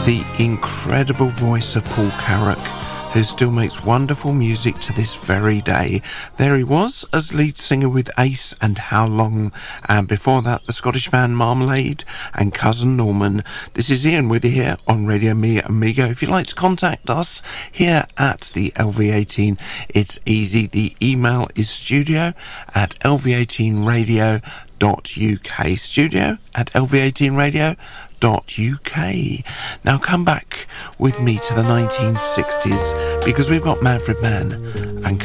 the incredible voice of Paul Carrack, who still makes wonderful music to this very day. There he was as lead singer with Ace and How Long, and before that the Scottish band Marmalade and Cousin Norman. This is Ian with you here on Radio Me Amigo. If you'd like to contact us here at the LV18, it's easy. The email is studio@lv18radio.uk, studio@lv18radio.uk. Now come back with me to the 1960s, because we've got Manfred Mann and